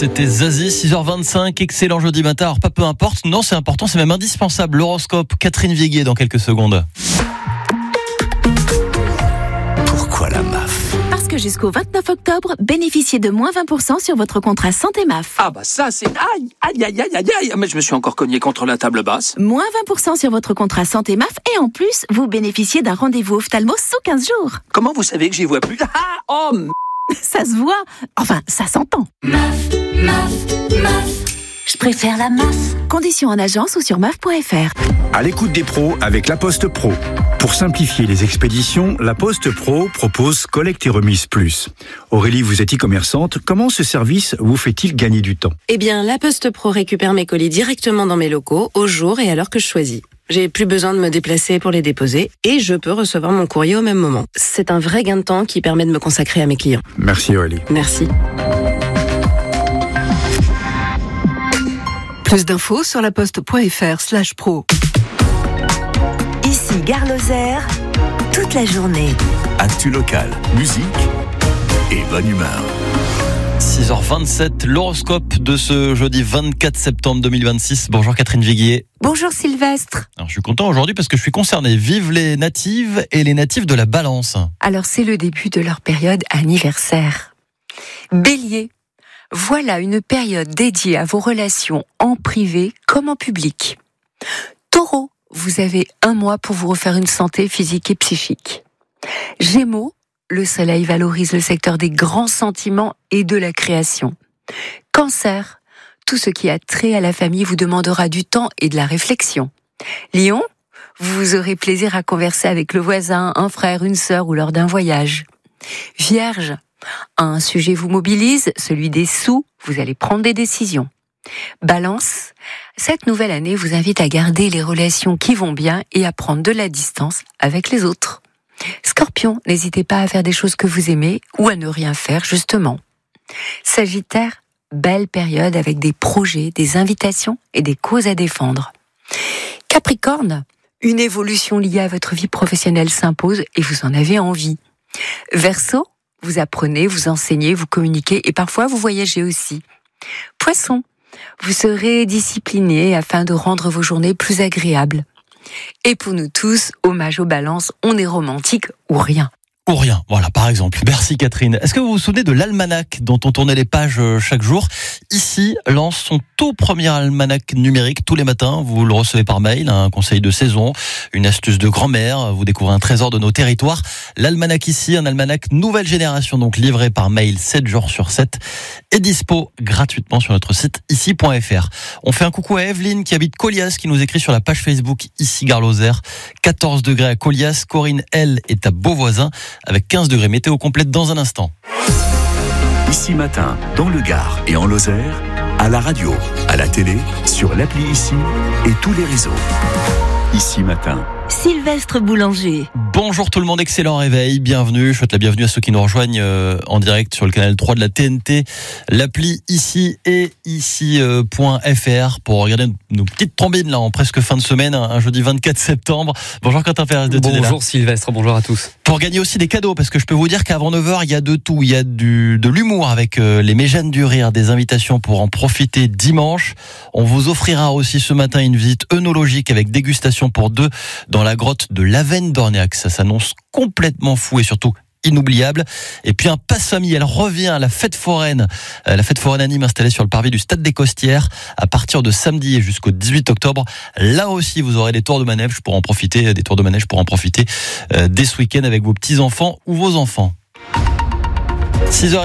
C'était Zazie, 6h25, excellent jeudi matin. Alors pas peu importe, non c'est important, c'est même indispensable. L'horoscope, Catherine Viguier dans quelques secondes. Pourquoi la MAF ? Parce que jusqu'au 29 octobre, bénéficiez de moins 20% sur votre contrat santé MAF. Ah bah ça c'est... Aïe. Mais je me suis encore cogné contre la table basse. Moins 20% sur votre contrat santé MAF et en plus, vous bénéficiez d'un rendez-vous ophtalmo sous 15 jours. Comment vous savez que j'y vois plus ? Ça se voit, enfin ça s'entend. MAF, je préfère la MAF. Conditions en agence ou sur maf.fr. À l'écoute des pros avec La Poste Pro. Pour simplifier les expéditions, La Poste Pro propose Collecte et Remise Plus. Aurélie, vous êtes e-commerçante. Comment ce service vous fait-il gagner du temps ? Eh bien, La Poste Pro récupère mes colis directement dans mes locaux, au jour et à l'heure que je choisis. J'ai plus besoin de me déplacer pour les déposer et je peux recevoir mon courrier au même moment. C'est un vrai gain de temps qui permet de me consacrer à mes clients. Merci Aurélie. Merci. Plus d'infos sur laposte.fr/pro. Ici Gare Lozère, toute la journée. Actu local, musique et bonne humeur. 6h27, l'horoscope de ce jeudi 24 septembre 2026. Bonjour Catherine Viguier. Bonjour Sylvestre. Alors, je suis content aujourd'hui parce que je suis concerné. Vive les natives et les natifs de la Balance. Alors c'est le début de leur période anniversaire. Bélier, voilà une période dédiée à vos relations en privé comme en public. Taureau, vous avez un mois pour vous refaire une santé physique et psychique. Gémeaux, le soleil valorise le secteur des grands sentiments et de la création. Cancer, tout ce qui a trait à la famille vous demandera du temps et de la réflexion. Lion, vous aurez plaisir à converser avec le voisin, un frère, une sœur ou lors d'un voyage. Vierge, un sujet vous mobilise, celui des sous, vous allez prendre des décisions. Balance, cette nouvelle année vous invite à garder les relations qui vont bien et à prendre de la distance avec les autres. Scorpion, n'hésitez pas à faire des choses que vous aimez ou à ne rien faire justement. Sagittaire, belle période avec des projets, des invitations et des causes à défendre. Capricorne, une évolution liée à votre vie professionnelle s'impose et vous en avez envie. Verseau, vous apprenez, vous enseignez, vous communiquez et parfois vous voyagez aussi. Poisson, vous serez discipliné afin de rendre vos journées plus agréables. Et pour nous tous, hommage aux balances, on est romantique ou rien. Ou rien, voilà par exemple. Merci Catherine. Est-ce que vous vous souvenez de l'almanach dont on tournait les pages chaque jour ? Ici lance son tout premier almanach numérique tous les matins. Vous le recevez par mail, un conseil de saison, une astuce de grand-mère. Vous découvrez un trésor de nos territoires. L'almanach ici, un almanach nouvelle génération, donc livré par mail 7 jours sur 7 et dispo gratuitement sur notre site ici.fr. On fait un coucou à Evelyne qui habite Colias, qui nous écrit sur la page Facebook Ici Gare Lozère. 14 degrés à Colias. Corinne, elle, est à Beauvoisin avec 15 degrés. Météo complète dans un instant. Ici matin, dans le Gard et en Lozère, à la radio, à la télé, sur l'appli Ici et tous les réseaux. Ici matin. Sylvestre Boulanger. Bonjour tout le monde, excellent réveil, bienvenue. Je souhaite la bienvenue à ceux qui nous rejoignent en direct sur le canal 3 de la TNT, l'appli Ici et ici.fr pour regarder nos petites trombines là en presque fin de semaine, un jeudi 24 septembre. Bonjour Quentin Pérez de Tudela. Bonjour Sylvestre, bonjour à tous. Pour gagner aussi des cadeaux, parce que je peux vous dire qu'avant 9h, il y a de tout. Il y a de l'humour avec les Mégènes du Rire, des invitations pour en profiter dimanche. On vous offrira aussi ce matin une visite œnologique avec dégustation pour deux dans la grotte de l'Avenne d'Ornéac. Ça s'annonce complètement fou et surtout inoubliable. Et puis un passe-famille, elle revient, la fête foraine à Nîmes installée sur le parvis du Stade des Costières à partir de samedi et jusqu'au 18 octobre. Là aussi, vous aurez des tours de manège pour en profiter, dès ce week-end avec vos petits-enfants ou vos enfants. 6h